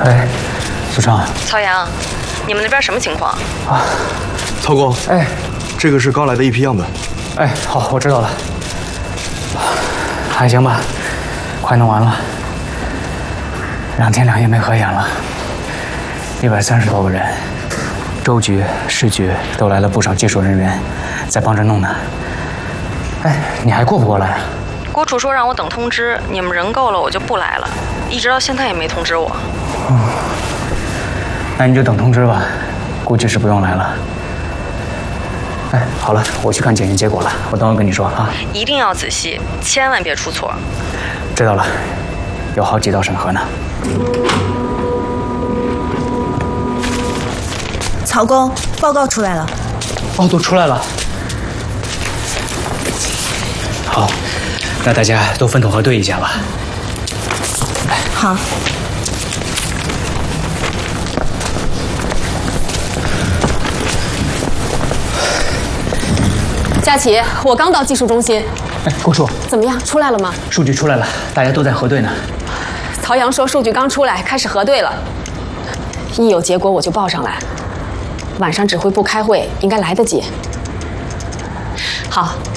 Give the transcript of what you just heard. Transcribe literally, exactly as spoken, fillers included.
哎，苏畅。 曹阳，你们那边什么情况？ 啊，曹工， 哎， 这个是刚来的一批样本。 哎，好，我知道了。还行吧，快弄完了。两天两夜没合眼了，一百三十多个人，州局、市局都来了不少技术人员，在帮着弄呢。哎，你还过不过来啊？ 郭处说让我等通知，你们人够了我就不来了，一直到现在也没通知我。 嗯，那你就等通知吧，估计是不用来了。哎，好了，我去看检验结果了，我等会跟你说啊。 一定要仔细，千万别出错。 知道了，有好几道审核呢。 曹工，报告出来了。 哦，都出来了。好，那大家都分桶核对一下吧。 好。 佳琪，我刚到技术中心。 哎，郭处， 怎么样？出来了吗？ 数据出来了，大家都在核对呢。 曹阳说数据刚出来，开始核对了。一有结果我就报上来。晚上指挥部开会，应该来得及。好，